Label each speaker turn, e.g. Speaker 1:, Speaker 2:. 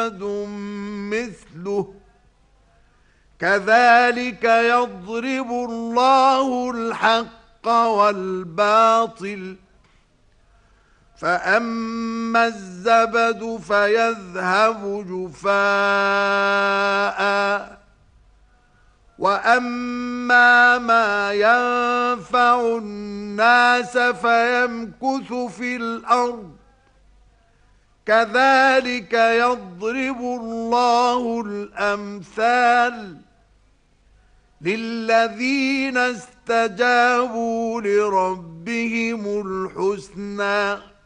Speaker 1: مثله كذلك يضرب الله الحق والباطل فأما الزبد فيذهب جفاء وأما ما ينفع الناس فيمكث في الأرض كذلك يضرب الله الأمثال للذين استجابوا لربهم الحسنى